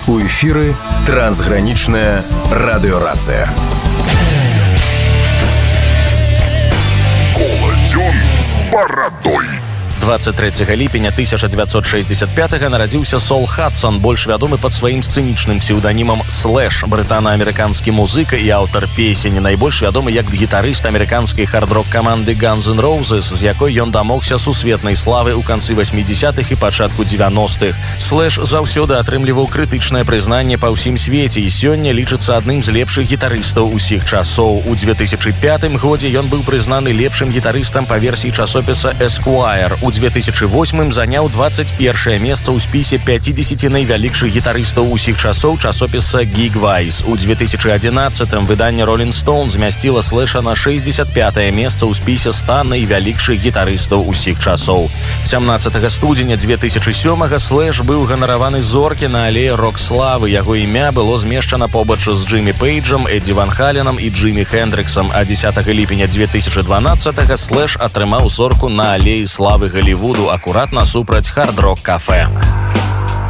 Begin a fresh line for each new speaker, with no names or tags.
У эфіры трансгранічная радыёрацыя.
Коладзён з барадой.
23 ліпеня 1965-го нарадзіўся Сол Хадсон, больш вядомы пад сваім сцэнічным псеўданімам Слэш, брытана-амерыканскі музыка і аўтар песень, найбольш вядомы як гітарыст амерыканскай хард-рок каманды Guns N' Roses, з якой ён дамогся сусветнай славы ў канцы 80-х і пачатку 90-х. Слэш заўсёды атрымліваў крытычнае прызнанне па ўсім свеце і сёння лічыцца адным з лепшых гітарыстаў усіх часоў. У 2005 годзе ён быў прызнаны лепшым гітарыстам па версіі часопіса Esquire. У 2008 заняў 21 месца ў спісе 50 найвялікшых гітарыстаў усіх часоў часопіса Geekvice. У 2011 выданне Rolling Stone змясціла Слэша на 65 месца ў спісе 100 найвялікшых гітарыстаў усіх часоў. 17 студзеня 2007 Слэш быў ганараваны зоркі на алеі рок-славы. Яго імя было змешчана побач з Джиммі Пейджам, Эдді Ван Халеном і Джиммі Хендриксом, а 10 ліпеня 2012 Слэш атрымаў зорку на алеі славы Голливуду акурат насупраць хард-рок кафе.